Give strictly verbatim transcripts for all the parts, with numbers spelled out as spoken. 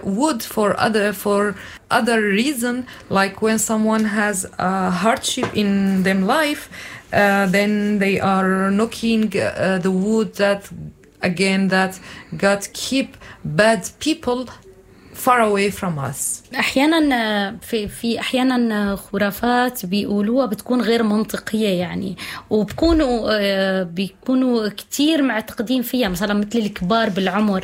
wood for other for other reason, like when someone has a hardship in their life, uh, then they are knocking uh, the wood that again that God keep bad people far away from us. أحياناً في في أحياناً خرافات بيقولوها بتكون غير منطقية يعني، وبكونوا بيكونوا كتير معتقدين فيها، مثلاً مثل الكبار بالعمر،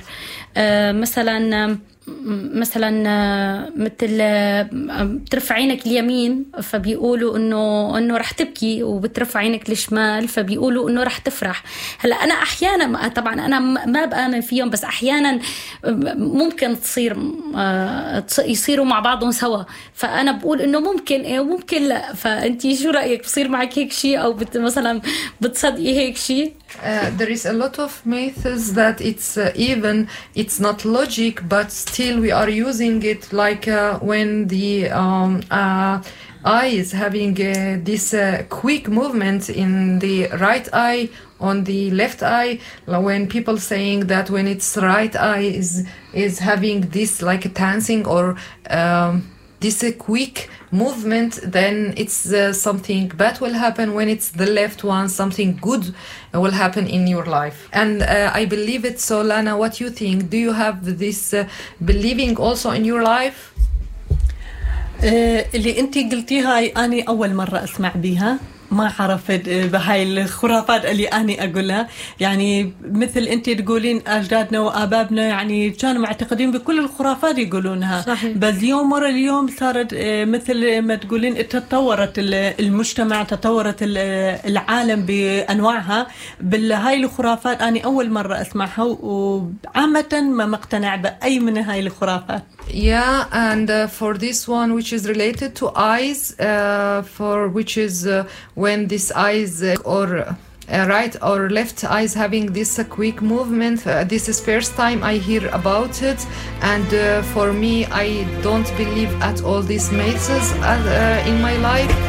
مثلاً مثلا مثل بترفع عينك اليمين فبيقولوا انه انه رح تبكي، وبترفع عينك الشمال فبيقولوا انه رح تفرح. هلا انا احيانا طبعا انا ما بآمن فيهم، بس احيانا ممكن تصير يصيروا مع بعضهم سوا، فانا بقول انه ممكن ايه وممكن لا. فانتي شو رايك؟ بصير معك هيك شيء او بت مثلا بتصدقي هيك شيء؟ Uh, there is a lot of myths that it's uh, even it's not logic, but still we are using it, like uh, when the um, uh, eye is having uh, this uh, quick movement in the right eye on the left eye, when people saying that when its right eye is is having this like a dancing or um, this a quick movement, then it's uh, something bad will happen. When it's the left one, something good will happen in your life. And uh, I believe it. So Lana, what you think? Do you have this uh, believing also in your life? uh, اللي انتي قلتيها أنا أول مرة أسمع بيها، ما عرفت بهاي الخرافات اللي أنا أقولها. يعني مثل أنت تقولين أجدادنا وآبابنا يعني كانوا معتقدين بكل الخرافات يقولونها، صحيح. بس يوم ورا اليوم صارت مثل ما تقولين تطورت المجتمع، تطورت العالم بأنواعها. بالهاي الخرافات أنا أول مرة أسمعها، وعامة ما مقتنع بأي من هاي الخرافات. Yeah, and uh, for this one, which is related to eyes, uh, for which is uh, when this eyes uh, or uh, right or left eyes having this uh, quick movement, uh, this is first time I hear about it, and uh, for me, I don't believe at all these myths uh, uh, in my life.